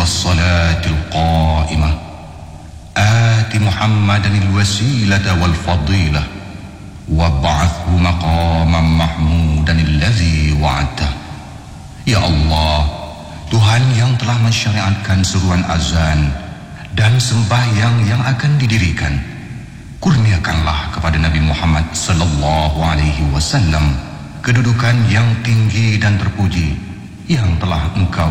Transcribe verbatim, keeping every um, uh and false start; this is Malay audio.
والصلاة القائمة آت محمدا الوسيلة والفضيلة وابعثه مقاما محمودا الذي وعدته. Ya Allah, Tuhan yang telah mensyariatkan seruan azan dan sembahyang yang akan didirikan, kurniakanlah kepada Nabi Muhammad sallallahu alaihi wasallam kedudukan yang tinggi dan terpuji yang telah Engkau